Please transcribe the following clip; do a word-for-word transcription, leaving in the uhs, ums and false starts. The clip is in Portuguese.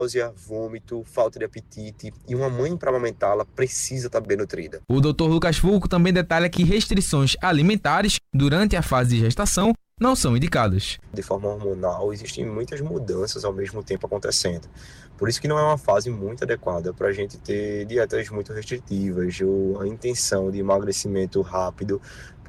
náusea, vômito, falta de apetite, e uma mãe para amamentar, ela precisa estar bem nutrida. O doutor Lucas Fulco também detalha que restrições alimentares durante a fase de gestação não são indicadas. De forma hormonal, existem muitas mudanças ao mesmo tempo acontecendo. Por isso que não é uma fase muito adequada para a gente ter dietas muito restritivas ou a intenção de emagrecimento rápido,